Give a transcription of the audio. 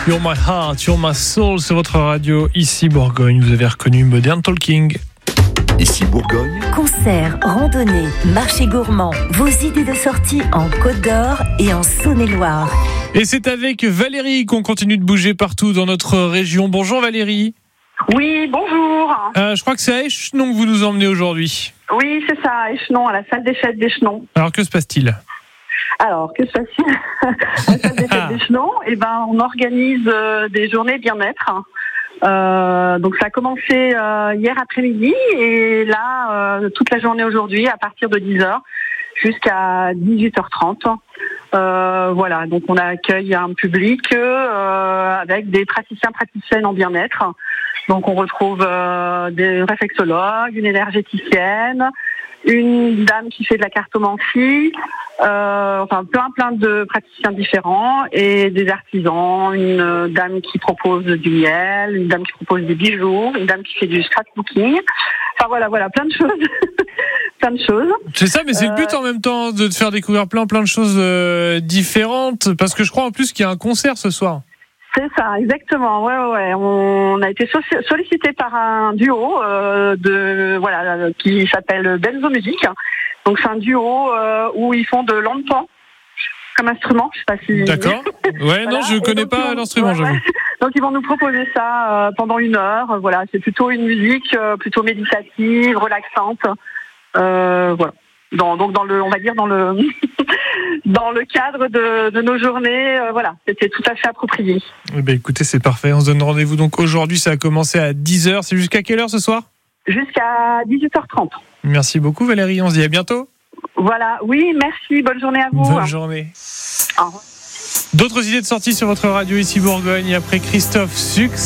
You're my heart, you're my soul, c'est votre radio ici Bourgogne. Vous avez reconnu Modern Talking. Ici Bourgogne. Concerts, randonnées, marchés gourmands, vos idées de sortie en Côte d'Or et en Saône-et-Loire. Et c'est avec Valérie qu'on continue de bouger partout dans notre région. Bonjour Valérie. Oui, bonjour. Je crois que c'est à Échenon que vous nous emmenez aujourd'hui. Oui, c'est ça, à Échenon, à la salle des fêtes d'Échenon. Alors que se passe-t-il ? Alors, que se passe-t-il à la salle des fêtes d'Échenon, on organise des journées bien-être. Donc ça a commencé hier après-midi et là, toute la journée aujourd'hui, à partir de 10h jusqu'à 18h30. Voilà, donc on accueille un public avec des praticiennes en bien-être. Donc on retrouve des réflexologues, une énergéticienne, une dame qui fait de la cartomancie, plein de praticiens différents et des artisans, une dame qui propose du miel, une dame qui propose des bijoux, une dame qui fait du scrapbooking. Enfin voilà, plein de choses. Plein de choses. C'est ça, mais c'est le but en même temps de te faire découvrir plein de choses différentes, parce que je crois en plus qu'il y a un concert ce soir. C'est ça, exactement. Ouais. On a été sollicité par un duo qui s'appelle Benzo Music. Donc c'est un duo où ils font de l'empan comme instrument. Je sais pas si. D'accord. Ouais, voilà. Non, je connais pas l'instrument, j'avoue. Donc ils vont nous proposer ça pendant 1 heure. Voilà, c'est plutôt une musique plutôt méditative, relaxante. Voilà. On va dire dans le dans le cadre de nos journées, voilà, c'était tout à fait approprié. Eh bien, écoutez, c'est parfait. On se donne rendez-vous donc aujourd'hui. Ça a commencé à 10h. C'est jusqu'à quelle heure ce soir ? Jusqu'à 18h30. Merci beaucoup Valérie. On se dit à bientôt. Voilà. Oui, merci. Bonne journée à vous. Bonne journée. Au revoir. D'autres idées de sortie sur votre radio ici Bourgogne après Christophe Sucre.